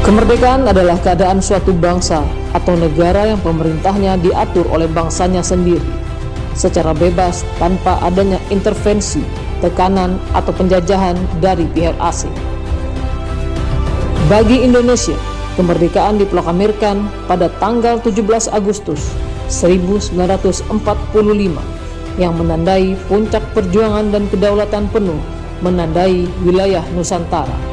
Kemerdekaan adalah keadaan suatu bangsa atau negara yang pemerintahnya diatur oleh bangsanya sendiri, secara bebas tanpa adanya intervensi, tekanan, atau penjajahan dari pihak asing. Bagi Indonesia, kemerdekaan diproklamirkan pada tanggal 17 Agustus 1945 yang menandai puncak perjuangan dan kedaulatan penuh menandai wilayah Nusantara.